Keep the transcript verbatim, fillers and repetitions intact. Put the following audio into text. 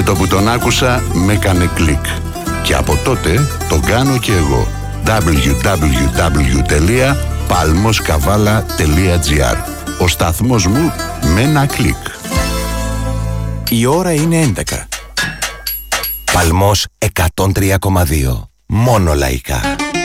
Με το που τον άκουσα με έκανε κλικ. Και από τότε τον κάνω και εγώ. ντάμπλιου ντάμπλιου ντάμπλιου τελεία παλμοσκαβάλα τελεία τζι άρ. Ο σταθμός μου με ένα κλικ. Η ώρα είναι έντεκα. Παλμός εκατόν τρία κόμμα δύο. Μόνο λαϊκά.